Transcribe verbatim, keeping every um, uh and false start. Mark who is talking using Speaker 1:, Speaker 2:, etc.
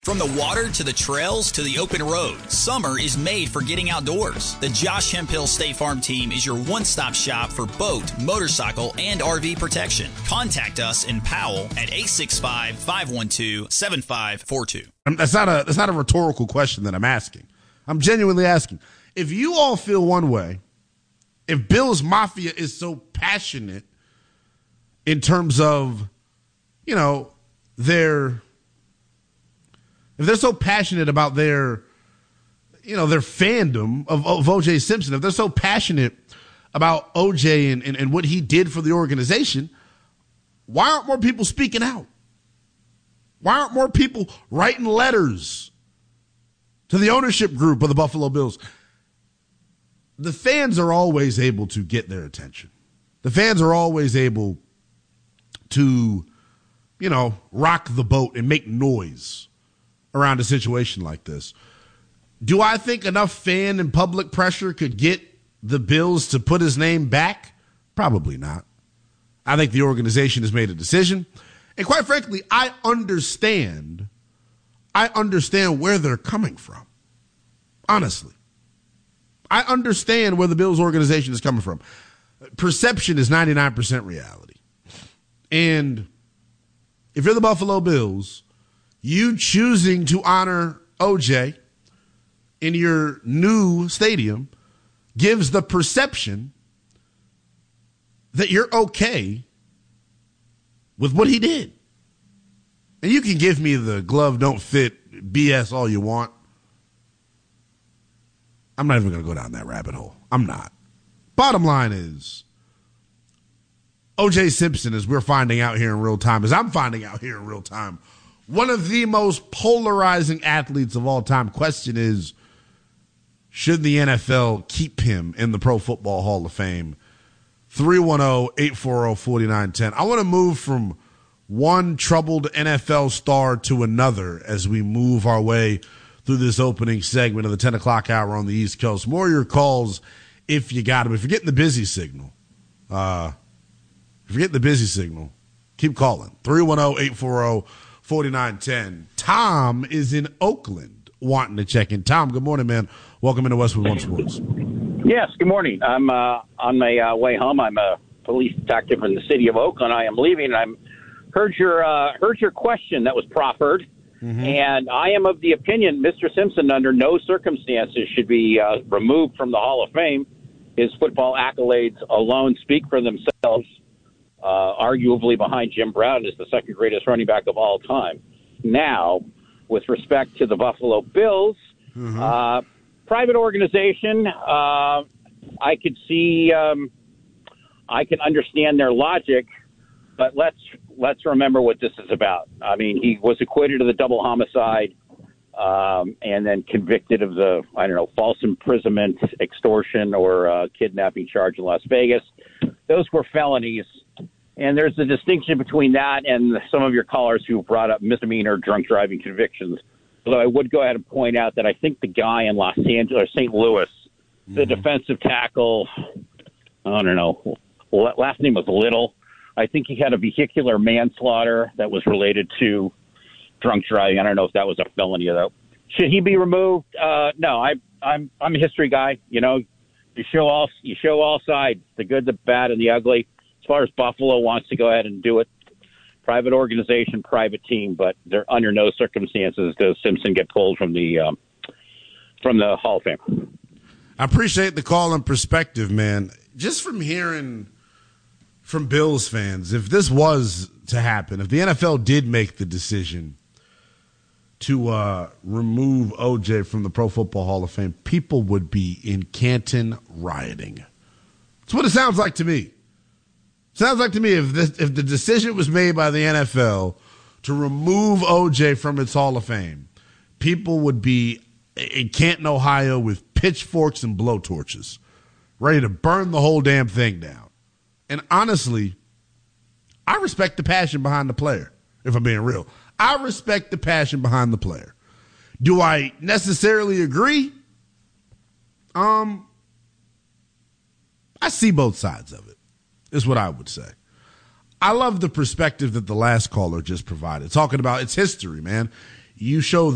Speaker 1: From the water to the trails to the open road, summer is made for getting outdoors. The Josh Hemphill State Farm team is your one-stop shop for boat, motorcycle, and R V protection. Contact us in Powell at eight six five, five one two, seven five four two.
Speaker 2: That's not a that's not a rhetorical question that I'm asking. I'm genuinely asking. If you all feel one way, if Bills Mafia is so passionate in terms of, you know, their If they're so passionate about their, you know, their fandom of, of O J Simpson, if they're so passionate about O J and, and, and what he did for the organization, why aren't more people speaking out? Why aren't more people writing letters to the ownership group of the Buffalo Bills? The fans are always able to get their attention. The fans are always able to, you know, rock the boat and make noise around a situation like this. Do I think enough fan and public pressure could get the Bills to put his name back? Probably not. I think the organization has made a decision. And quite frankly, I understand, I understand where they're coming from. Honestly. I understand where the Bills organization is coming from. Perception is ninety-nine percent reality. And if you're the Buffalo Bills, you choosing to honor O J in your new stadium gives the perception that you're okay with what he did. And you can give me the glove don't fit B S all you want. I'm not even going to go down that rabbit hole. I'm not. Bottom line is, O J Simpson, as we're finding out here in real time, as I'm finding out here in real time, one of the most polarizing athletes of all time. Question is, should the N F L keep him in the Pro Football Hall of Fame? three one zero, eight four zero, four nine one zero. I want to move from one troubled N F L star to another as we move our way through this opening segment of the ten o'clock hour on the East Coast. More of your calls if you got them. If you're getting the busy signal, uh, if you're getting the busy signal, keep calling. three one zero, eight four zero, four nine one zero. Tom is in Oakland wanting to check in. Tom, good morning, man. Welcome into Westwood One Sports.
Speaker 3: Yes, good morning. I'm uh, on my uh, way home. I'm a police detective in the city of Oakland. I am leaving. I heard your uh, heard your question that was proffered, mm-hmm. and I am of the opinion Mister Simpson, under no circumstances, should be uh, removed from the Hall of Fame. His football accolades alone speak for themselves. Uh, arguably behind Jim Brown is the second greatest running back of all time. Now, with respect to the Buffalo Bills, mm-hmm. uh, private organization, uh, I could see, um, I can understand their logic, but let's let's remember what this is about. I mean, he was acquitted of the double homicide um, and then convicted of the, I don't know, false imprisonment, extortion, or uh, kidnapping charge in Las Vegas. Those were felonies. And there's a distinction between that and some of your callers who brought up misdemeanor drunk driving convictions. Although I would go ahead and point out that I think the guy in Los Angeles, Saint Louis, mm-hmm. the defensive tackle, I don't know, last name was Little. I think he had a vehicular manslaughter that was related to drunk driving. I don't know if that was a felony though. Should he be removed? Uh, no, I, I'm I'm a history guy. You know, you show all you show all sides, the good, the bad, and the ugly. As far as Buffalo wants to go ahead and do it, private organization, private team, but they're under no circumstances does Simpson get pulled from the um, from the Hall of Fame.
Speaker 2: I appreciate the call and perspective, man. Just from hearing from Bills fans, if this was to happen, if the N F L did make the decision to uh, remove O J from the Pro Football Hall of Fame, people would be in Canton rioting. That's what it sounds like to me. Sounds like to me if this, if the decision was made by the N F L to remove O J from its Hall of Fame, people would be in Canton, Ohio with pitchforks and blowtorches, ready to burn the whole damn thing down. And honestly, I respect the passion behind the player, if I'm being real. I respect the passion behind the player. Do I necessarily agree? Um, I see both sides of it, is what I would say. I love the perspective that the last caller just provided, talking about its history, man. You show